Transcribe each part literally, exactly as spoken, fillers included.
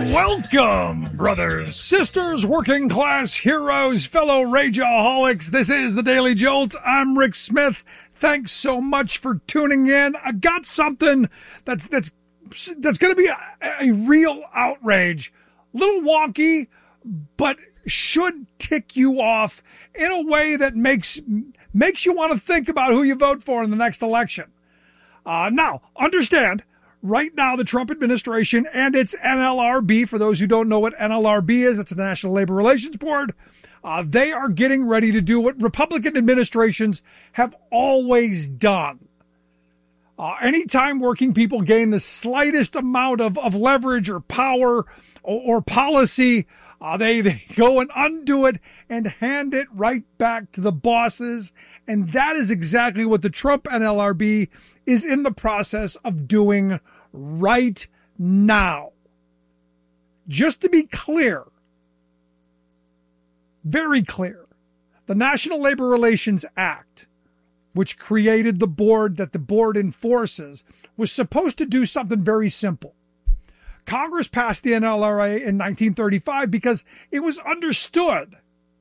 Welcome, brothers, sisters, working class heroes, fellow rageaholics. This is the Daily Jolt. I'm Rick Smith. Thanks so much for tuning in. I've got something that's that's that's going to be a, a real outrage. A little wonky, but should tick you off in a way that makes makes you want to think about who you vote for in the next election. Uh, now, understand. Right now, the Trump administration and its N L R B, for those who don't know what N L R B is, that's the National Labor Relations Board, uh, they are getting ready to do what Republican administrations have always done. Uh, anytime working people gain the slightest amount of, of leverage or power or, or policy, uh, they, they go and undo it and hand it right back to the bosses. And that is exactly what the Trump N L R B is in the process of doing right now. Just to be clear, very clear, the National Labor Relations Act, which created the board that the board enforces, was supposed to do something very simple. Congress passed the N L R A in nineteen thirty-five because it was understood,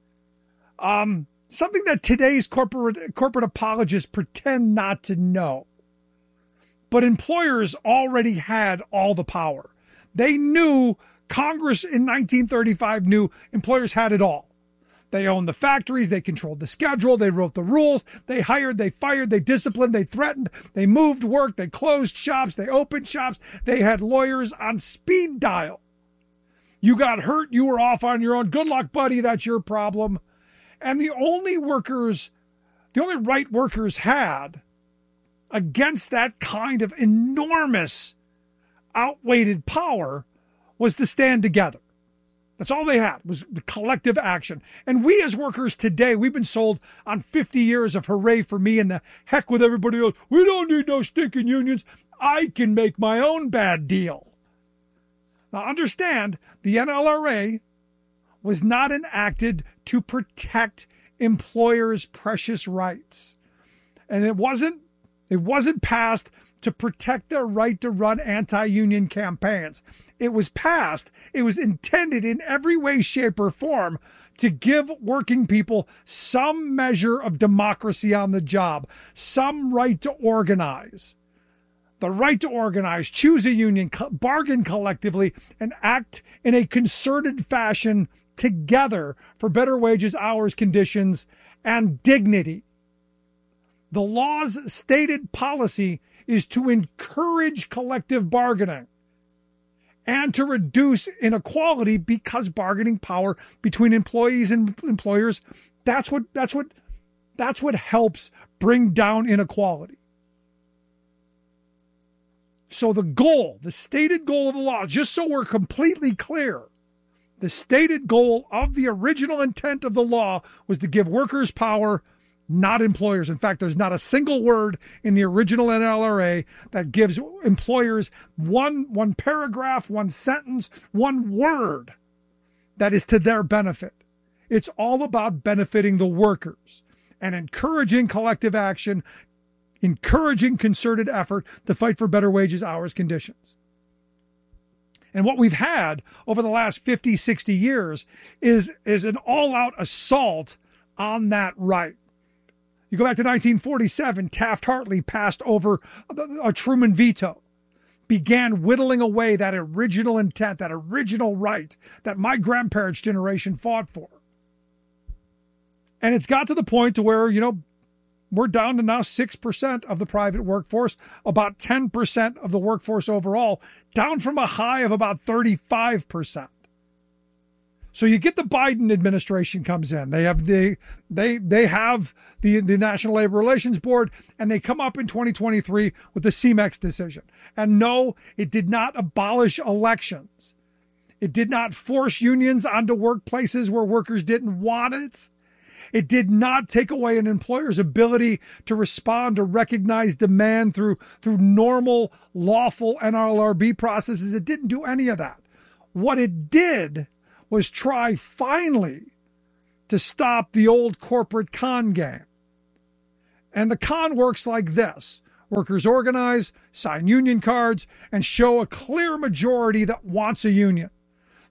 um, something that today's corporate corporate apologists pretend not to know. But employers already had all the power. They knew, Congress in nineteen thirty-five knew employers had it all. They owned the factories, they controlled the schedule, they wrote the rules, they hired, they fired, they disciplined, they threatened, they moved work, they closed shops, they opened shops, they had lawyers on speed dial. You got hurt, you were off on your own. Good luck, buddy, that's your problem. And the only workers, the only right workers had against that kind of enormous outweighed power was to stand together. That's all they had, was the collective action. And we as workers today, we've been sold on fifty years of hooray for me and the heck with everybody else. We don't need no stinking unions. I can make my own bad deal. Now understand, the N L R A was not enacted to protect employers' precious rights. And it wasn't It wasn't passed to protect their right to run anti-union campaigns. It was passed, it was intended in every way, shape, or form to give working people some measure of democracy on the job, some right to organize. The right to organize, choose a union, bargain collectively, and act in a concerted fashion together for better wages, hours, conditions, and dignity. The law's stated policy is to encourage collective bargaining and to reduce inequality, because bargaining power between employees and employers, that's what that's what that's what helps bring down inequality. So the goal, the stated goal of the law, just so we're completely clear, the stated goal of the original intent of the law was to give workers power, not employers. In fact, there's not a single word in the original N L R A that gives employers one, one paragraph, one sentence, one word that is to their benefit. It's all about benefiting the workers and encouraging collective action, encouraging concerted effort to fight for better wages, hours, conditions. And what we've had over the last fifty, sixty years is, is an all-out assault on that right. You go back to nineteen forty-seven, Taft-Hartley passed over a Truman veto, began whittling away that original intent, that original right that my grandparents' generation fought for. And it's got to the point to where, you know, we're down to now six percent of the private workforce, about ten percent of the workforce overall, down from a high of about thirty-five percent. So you get the Biden administration comes in. They have the they they have the, the National Labor Relations Board, and they come up in twenty twenty-three with the C M E X decision. And no, it did not abolish elections. It did not force unions onto workplaces where workers didn't want it. It did not take away an employer's ability to respond to recognize demand through, through normal, lawful N L R B processes. It didn't do any of that. What it did was try finally to stop the old corporate con game. And the con works like this. Workers organize, sign union cards, and show a clear majority that wants a union.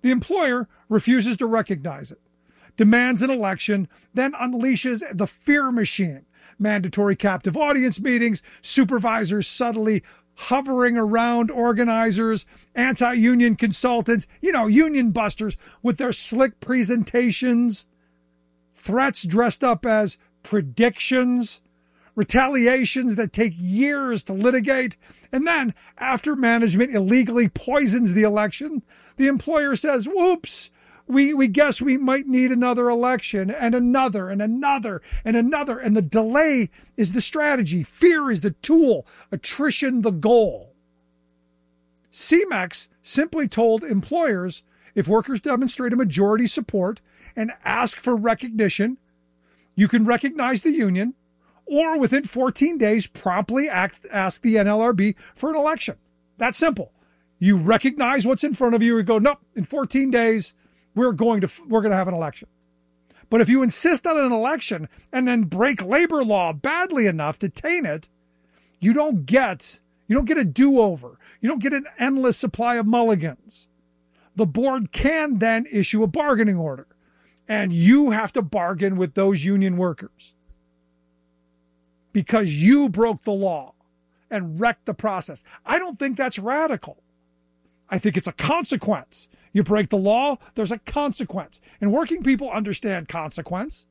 The employer refuses to recognize it, demands an election, then unleashes the fear machine. Mandatory captive audience meetings, supervisors subtly hovering around organizers, anti-union consultants, you know, union busters with their slick presentations, threats dressed up as predictions, retaliations that take years to litigate, and then, after management illegally poisons the election, the employer says, whoops, we, we guess we might need another election, and another, and another, and another, and the delay is the strategy. Fear is the tool, attrition the goal. CEMEX simply told employers, if workers demonstrate a majority support and ask for recognition, you can recognize the union, or within fourteen days, promptly act, ask the N L R B for an election. That's simple. You recognize what's in front of you and go, nope, in fourteen days, we're going to we're going to have an election. But if you insist on an election and then break labor law badly enough to taint it, you don't get you don't get a do-over. You don't get an endless supply of mulligans. The board can then issue a bargaining order, and you have to bargain with those union workers because you broke the law and wrecked the process. I don't think that's radical. I think it's a consequence. You break the law, there's a consequence. And working people understand consequence.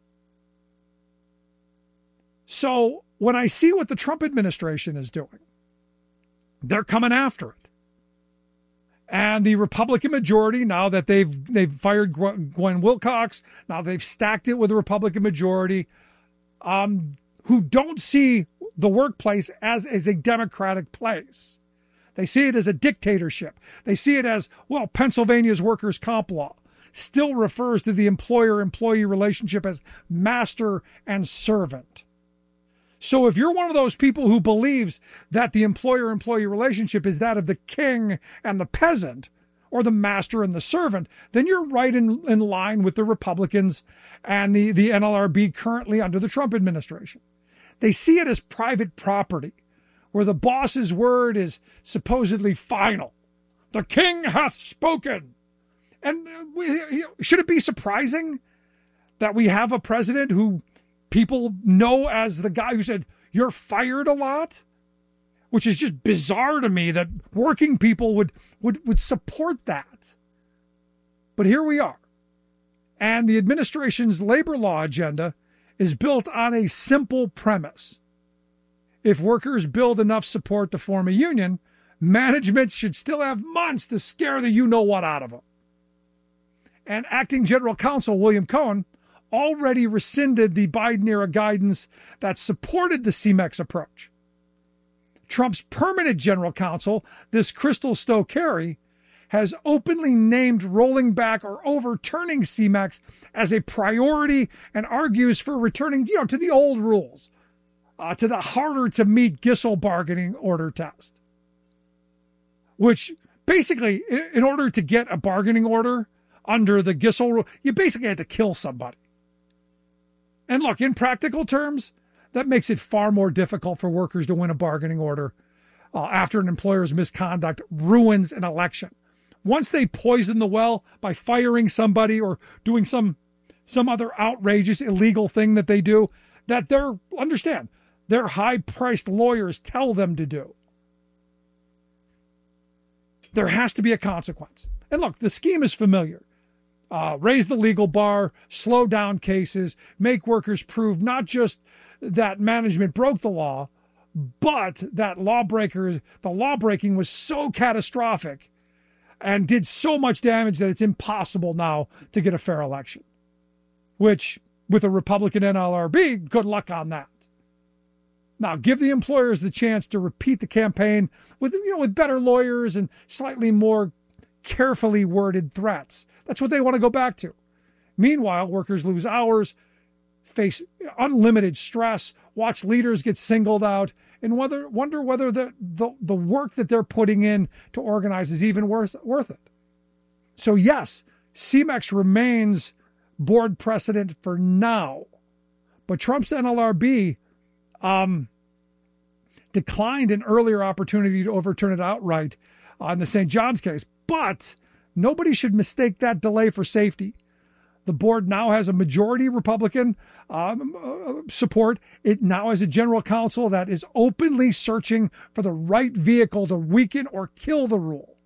So when I see what the Trump administration is doing, they're coming after it. And the Republican majority, now that they've they've fired Gwen Wilcox, now they've stacked it with a Republican majority, um, who don't see the workplace as, as a democratic place. They see it as a dictatorship. They see it as, well, Pennsylvania's workers' comp law still refers to the employer-employee relationship as master and servant. So if you're one of those people who believes that the employer-employee relationship is that of the king and the peasant, or the master and the servant, then you're right in, in line with the Republicans and the, the N L R B currently under the Trump administration. They see it as private property, where the boss's word is supposedly final. The king hath spoken. And we, should it be surprising that we have a president who people know as the guy who said, you're fired a lot? Which is just bizarre to me that working people would, would, would support that. But here we are. And the administration's labor law agenda is built on a simple premise. If workers build enough support to form a union, management should still have months to scare the you-know-what out of them. And Acting General Counsel William Cohen already rescinded the Biden-era guidance that supported the CEMEX approach. Trump's permanent general counsel, this Crystal Stowe-Carey, has openly named rolling back or overturning CEMEX as a priority and argues for returning, you know, to the old rules, uh, to the harder-to-meet Gissel bargaining order test, which basically, in order to get a bargaining order under the Gissel rule, you basically had to kill somebody. And look, in practical terms, that makes it far more difficult for workers to win a bargaining order uh, after an employer's misconduct ruins an election. Once they poison the well by firing somebody or doing some some other outrageous illegal thing that they do, that they're, understand, their high-priced lawyers tell them to do, there has to be a consequence. And look, the scheme is familiar. Uh, raise the legal bar, slow down cases, make workers prove not just that management broke the law, but that lawbreakers, the lawbreaking was so catastrophic and did so much damage that it's impossible now to get a fair election. Which, with a Republican N L R B, good luck on that. Now, give the employers the chance to repeat the campaign with, you know, with better lawyers and slightly more carefully worded threats. That's what they want to go back to. Meanwhile, workers lose hours, face unlimited stress, watch leaders get singled out, and whether, wonder whether the, the, the work that they're putting in to organize is even worth, worth it. So yes, CEMEX remains board precedent for now, but Trump's N L R B um, declined an earlier opportunity to overturn it outright on the Saint John's case. But Nobody should mistake that delay for safety. The board now has a majority Republican um, uh, support. It now has a general counsel that is openly searching for the right vehicle to weaken or kill the rule.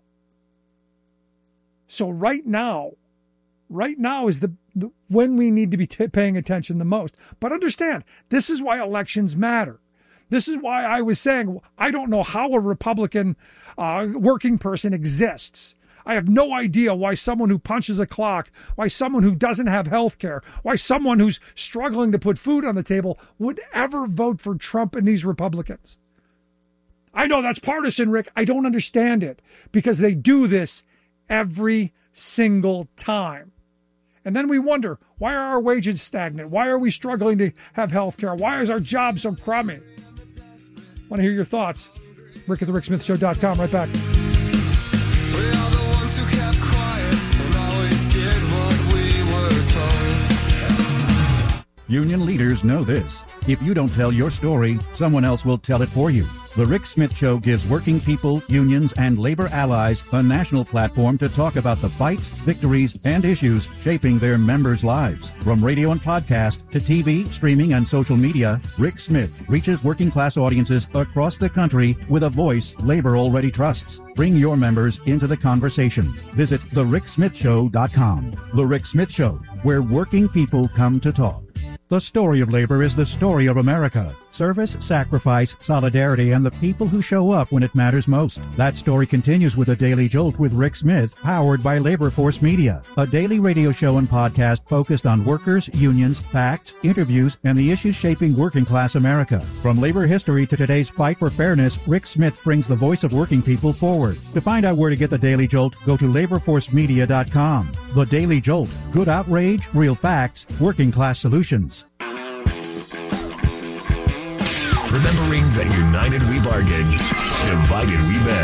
So right now, right now is the, the when we need to be t- paying attention the most. But understand, this is why elections matter. This is why I was saying I don't know how a Republican uh, working person exists. I have no idea why someone who punches a clock, why someone who doesn't have health care, why someone who's struggling to put food on the table would ever vote for Trump and these Republicans. I know that's partisan, Rick. I don't understand it because they do this every single time. And then we wonder, why are our wages stagnant? Why are we struggling to have health care? Why is our job so crummy? Want to hear your thoughts? Rick at the Rick Smith Show dot com. Right back. Who kept quiet and always did what we were told. Union leaders know this. If you don't tell your story, someone else will tell it for you. The Rick Smith Show gives working people, unions, and labor allies a national platform to talk about the fights, victories, and issues shaping their members' lives. From radio and podcast to T V, streaming, and social media, Rick Smith reaches working class audiences across the country with a voice labor already trusts. Bring your members into the conversation. Visit the rick smith show dot com. The Rick Smith Show, where working people come to talk. The story of labor is the story of America. Service, sacrifice, solidarity, and the people who show up when it matters most. That story continues with a Daily Jolt with Rick Smith, powered by Labor Force Media, a daily radio show and podcast focused on workers, unions, facts, interviews, and the issues shaping working class America. From labor history to today's fight for fairness, Rick Smith brings the voice of working people forward. To find out where to get the Daily Jolt, go to labor force media dot com. The Daily Jolt. Good outrage, real facts, working class solutions. Remembering that united we bargain, divided we bend.